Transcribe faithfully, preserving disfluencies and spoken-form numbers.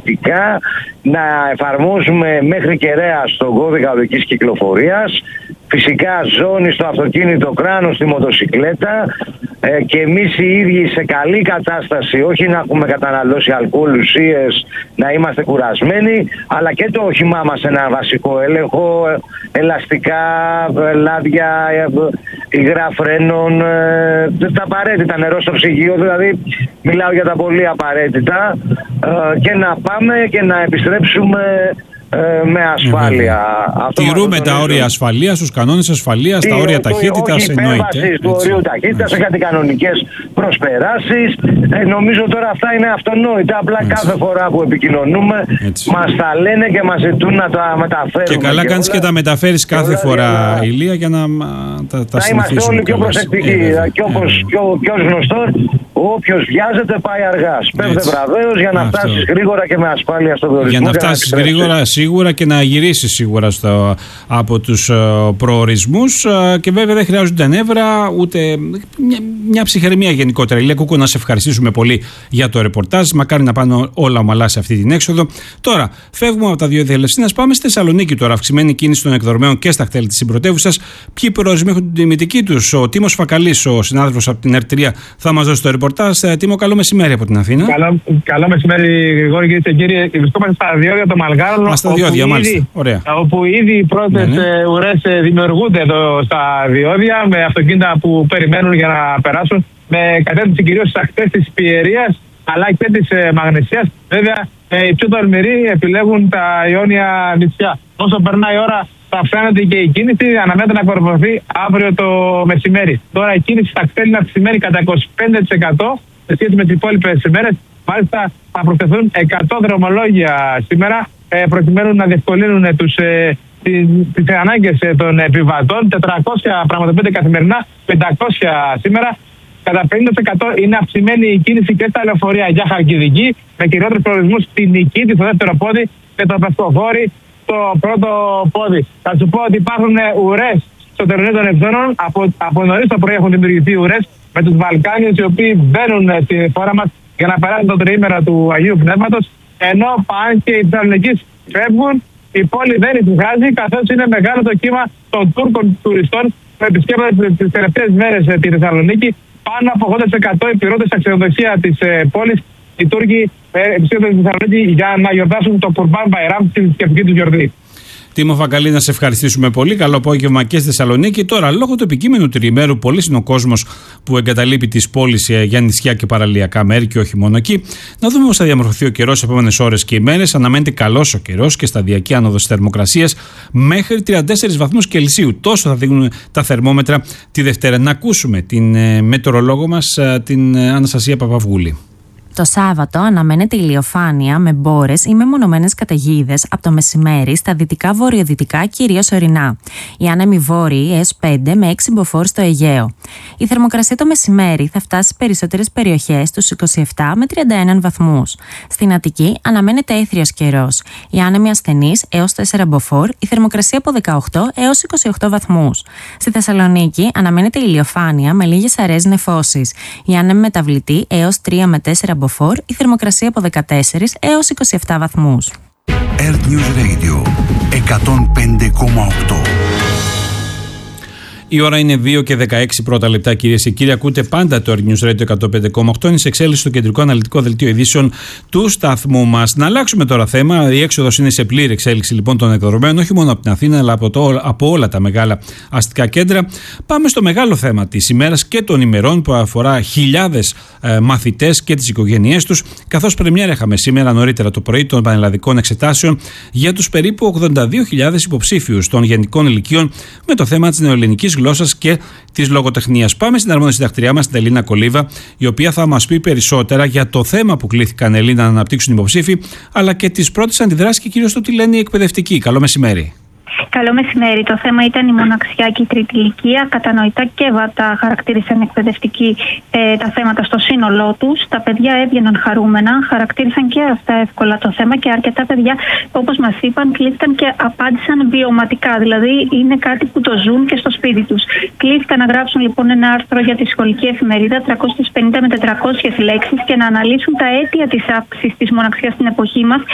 τακτικά να εφαρμόζουμε μέχρι κεραία στον κώδικα οδικής κυκλοφορίας, φυσικά ζώνη στο αυτοκίνητο, κράνος στη μοτοσικλέτα, ε, και εμείς οι ίδιοι σε καλή κατάσταση, όχι να έχουμε καταναλώσει αλκοόλ, ουσίες, να είμαστε κουρασμένοι, αλλά και το όχημά μας ένα βασικό έλεγχο, ελαστικά, λάδια, υγρά φρένων, ε, τα απαραίτητα, νερό στο ψυγείο, δηλαδή μιλάω για τα πολύ απαραίτητα, ε, και να πάμε και να επιστρέψουμε με ασφάλεια. Ε, Τηρούμε τα όρια ασφαλείας, τους κανόνες ασφαλείας, τα όρια ταχύτητας, εννοείται. Του ορίου ταχύτητας, σε κάτι κανονικές προσπεράσεις. Ε, νομίζω τώρα αυτά είναι αυτονόητα. Απλά έτσι, κάθε φορά που επικοινωνούμε έτσι, μας τα λένε και μας ζητούν να τα μεταφέρουμε. Και καλά και κάνεις όλα, και τα μεταφέρεις κάθε όλα, φορά, για... Ηλία, για να τα, τα να είμαστε όλοι πιο προσεκτικοί. Ε, και όπως ε, γνωστό, όποιος βιάζεται πάει αργά. Σπέβδε βραβέως για να αυτό, φτάσεις γρήγορα και με ασφάλεια στον προορισμό. Για να φτάσεις γρήγορα σίγουρα και να γυρίσεις σίγουρα στο, από τους uh, προορισμούς, uh, και βέβαια δεν χρειάζονται νεύρα ούτε μια, μια ψυχραιμία γενικότερα. Ηλία Κούκο, να σε ευχαριστήσουμε πολύ για το ρεπορτάζ. Μακάρι να πάνε όλα ομαλά σε αυτή την έξοδο. Τώρα, φεύγουμε από τα δύο Ελευσίνας, πάμε στη Θεσσαλονίκη τώρα. Αυξημένη κίνηση των εκδρομέων και στα κτέλη της συμπρωτεύουσας. Ποιοι προορισμοί έχουν την τιμητική τους? Ο Τίμος Φακαλής, ο συνάδελφος από την ερ τρία, θα μας δώσει το ρεπορτάζ. Τίμο, καλό μεσημέρι από την Αθήνα. Καλό, καλό μεσημέρι, Γρηγόρη, κυρίε και κύριοι. Βρισκόμαστε στα διόδια των Μαλγάρων. Στα διόδια, μάλιστα. Ωραία. Όπου ήδη οι πρώτες ναι, ναι. ουρές δημιουργούνται εδώ στα διόδια, με αυτοκίνητα που περιμένουν για να περάσουν, με κατεύθυνση κυρίως στις ακτές της Πιερίας αλλά και της ε, Μαγνησίας. Βέβαια, ε, οι πιο τολμηροί επιλέγουν τα Ιόνια νησιά. Όσο περνάει η ώρα, θα αυξάνεται και η κίνηση, αναμένεται να κορυφωθεί αύριο το μεσημέρι. Τώρα η κίνηση θα θέλει να αυξημένη κατά είκοσι πέντε τοις εκατό σε σχέση με τις υπόλοιπες ημέρες. Μάλιστα, θα προσθεθούν εκατό δρομολόγια σήμερα, ε, προκειμένου να διευκολύνουν τους, ε, τις, τις ανάγκες ε, των επιβατών. τετρακόσια πραγματοποιούνται καθημερινά, πεντακόσια σήμερα. Κατά πενήντα τοις εκατό είναι αυξημένη η κίνηση και στα λεωφορεία για Χαλκιδική, με κυριότερους προορισμούς στη Νικήτη, στο δεύτερο πόδι, και το Πεσκοφόρι στο πρώτο πόδι. Θα σου πω ότι υπάρχουν ουρές στο τερνίο των Ευζώνων. Από, από νωρίς το πρωί έχουν δημιουργηθεί ουρές με τους Βαλκάνιους, οι οποίοι μπαίνουν στη χώρα μας για να περάσουν το τριήμερα του Αγίου Πνεύματος. Ενώ πάνε και οι Θεσσαλονικείς φεύγουν, η πόλη δεν ησυχάζει, καθώς είναι μεγάλο το κύμα των Τούρκων τουριστών που επισκέπτονται τις τελευταίες μέρες τη Θεσσαλονίκη. Πάνω από ογδόντα τοις εκατό οι πυρώτες στα ξενοδοχεία της ε, πόλης, οι Τούρκοι ε, επισκέπτονται τη Θεσσαλονίκη για να γιορτάσουν το Κουρμπάν Μπαϊράμ, τη θρησκευτική του γιορτή. Τίμο Φακαλή, να σε ευχαριστήσουμε πολύ. Καλό απόγευμα και στη Θεσσαλονίκη. Τώρα, λόγω του επικείμενου τριημέρου, πολύς είναι ο κόσμος που εγκαταλείπει τις πόλεις για νησιά και παραλιακά μέρη και όχι μόνο εκεί. Να δούμε πώς θα διαμορφωθεί ο καιρός στις επόμενες ώρες και ημέρες. Αναμένεται καλός ο καιρός και σταδιακή άνοδος της θερμοκρασίας μέχρι τριάντα τέσσερις βαθμούς Κελσίου. Τόσο θα δείχνουν τα θερμόμετρα τη Δευτέρα. Να ακούσουμε την ε, μετεωρολόγο μας, ε, την ε, Αναστασία Παπαυγούλη. Το Σάββατο αναμένεται ηλιοφάνεια με μπόρες ή μεμονωμένες καταιγίδες από το μεσημέρι στα δυτικά βορειοδυτικά, κυρίως ορεινά. Οι άνεμοι βόρειοι έως πέντε με έξι μποφόρ στο Αιγαίο. Η θερμοκρασία το μεσημέρι θα φτάσει σε περισσότερες περιοχές στους είκοσι επτά με τριάντα ένα βαθμούς. Στην Αττική αναμένεται έθριος καιρός. Οι άνεμοι ασθενείς έως τέσσερα μποφόρ, η θερμοκρασία από δεκαοκτώ έως είκοσι οκτώ βαθμούς. Στη Θεσσαλονίκη αναμένεται ηλιοφάνεια με λίγες αραιές νεφώσεις. Οι άνεμοι μεταβλητοί έως τρία με τέσσερα μποφόρ. Η θερμοκρασία από δεκατέσσερα έως είκοσι επτά βαθμούς. Earth News Radio εκατόν πέντε κόμμα οκτώ. Η ώρα είναι δύο και δεκαέξι πρώτα λεπτά, κυρίες και κύριοι. Ακούτε πάντα το Earth News Radio εκατόν πέντε κόμμα οκτώ. Είναι σε εξέλιξη στο κεντρικό αναλυτικό δελτίο ειδήσεων του σταθμού μας. Να αλλάξουμε τώρα θέμα. Η έξοδος είναι σε πλήρη εξέλιξη λοιπόν των εκδρομέων, όχι μόνο από την Αθήνα, αλλά από, το, από όλα τα μεγάλα αστικά κέντρα. Πάμε στο μεγάλο θέμα της ημέρας και των ημερών που αφορά χιλιάδες ε, μαθητές και τις οικογένειές τους. Καθώς πρεμιέρα είχαμε σήμερα νωρίτερα το πρωί των πανελλαδικών εξετάσεων για τους περίπου ογδόντα δύο χιλιάδες υποψήφιους των γενικών ηλικίων με το θέμα της νεοελληνικής γλώσσας και της λογοτεχνίας. Πάμε στην αρμόδια συντακτριά μας, την Ελίνα Κολίβα, η οποία θα μας πει περισσότερα για το θέμα που κλήθηκαν, Ελίνα, να αναπτύξουν οι υποψήφοι, αλλά και τις πρώτες αντιδράσεις και κυρίως το τι λένε οι εκπαιδευτικοί. Καλό μεσημέρι. Καλό μεσημέρι. Το θέμα ήταν η μοναξιά και η τρίτη ηλικία. Κατανοητά και βατά χαρακτήρισαν εκπαιδευτικοί ε, τα θέματα στο σύνολό τους. Τα παιδιά έβγαιναν χαρούμενα, χαρακτήρισαν και αυτά εύκολα το θέμα και αρκετά παιδιά, όπως μας είπαν, κλήθηκαν και απάντησαν βιωματικά. Δηλαδή είναι κάτι που το ζουν και στο σπίτι τους. Κλήθηκαν να γράψουν λοιπόν ένα άρθρο για τη σχολική εφημερίδα τριακόσιες πενήντα με τετρακόσιες λέξεις και να αναλύσουν τα αίτια της αύξησης της μοναξιάς στην εποχή μας